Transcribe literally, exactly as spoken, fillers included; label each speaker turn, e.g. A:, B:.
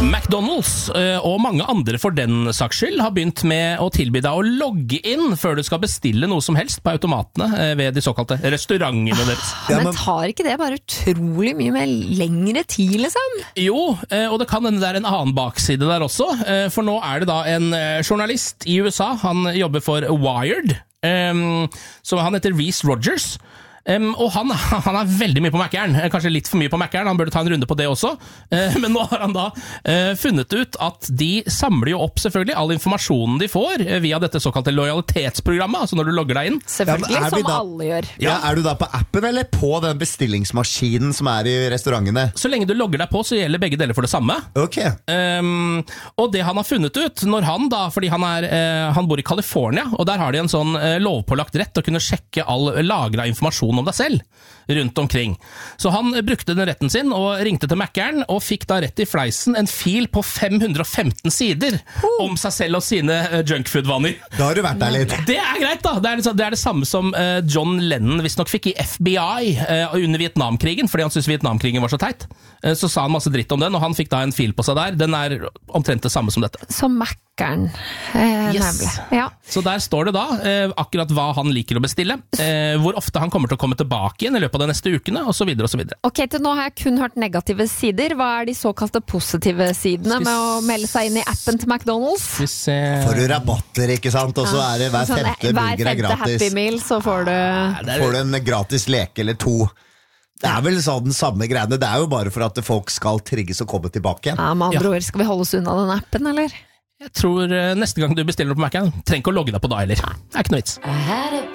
A: McDonald's og mange andre for den saks skyld har begynt med å tilby deg å logge inn før du skal bestille noe som helst på automatene ved de såkalte restaurantene deres.
B: Ja, men tar ikke det bare utrolig mye mer lengre tid, liksom?
A: Jo, og det kan hende det er en annen bakside der også, for nå er det da en journalist i U S A, han jobber for Wired, så han heter Reese Rogers. Um, og han, han er veldig mye på Mac-eren, kanskje litt for mye på Mac-eren, han burde ta en runde på det også, uh, men nå har han da uh, funnet ut at de samler jo opp selvfølgelig all informasjonen de får uh, via dette såkalte lojalitetsprogrammet, altså når du logger deg inn.
B: Selvfølgelig,
C: ja,
B: som
C: da,
B: alle gjør.
C: Ja, er du da på appen eller på den bestillingsmaskinen som er i restaurantene?
A: Så lenge du logger deg på, så gjelder begge deler for det samme.
C: Ok.
A: Um, og det han har funnet ut, når han da, fordi han, er, uh, han bor i California, og der har de en sånn uh, lovpålagt rett til å kunne sjekke all lagret informasjon om deg selv rundt omkring. Så han brukte den retten sin og ringte til Mac-eren og fikk da rett i fleisen en fil på fem hundre og femten sider oh. om seg selv og sine uh, junkfood-vaner.
C: Da har du vært der litt.
A: Det er greit da. Det er, det er det samme som uh, John Lennon visst nok fikk i F B I uh, under Vietnamkrigen, fordi han syntes Vietnamkrigen var så teit. Uh, så sa han masse dritt om den, og han fikk da en fil på seg der. Den er omtrent det samme som dette.
B: Som Mac-eren, eh,
A: yes.
B: nemlig. Ja.
A: Så der står det da eh, akkurat hva han liker å bestille, eh, hvor ofte han kommer til å komme tilbake igjen i løpet av de neste ukene, og så videre og så videre.
B: Ok, til nå har jeg kun hørt negative sider. Hva er de såkalte positive sidene med å melde seg inn i appen til McDonald's?
C: Får du rabatter, ikke sant? Og så er det hver
B: sånn,
C: femte burger er gratis.
B: Hver femte Happy Meal, så får du...
C: Ja, får du en gratis leke eller to. Det er vel sånn den samme greiene. Det er jo bare for at folk skal trigges og komme tilbake igjen.
B: Ja, med andre
A: ja.
B: ord, skal vi holde oss unna den appen, eller?
A: Jeg tror neste gang du bestiller på Mac-en, trenger ikke å logge deg på da, eller? Det er ikke noe vits.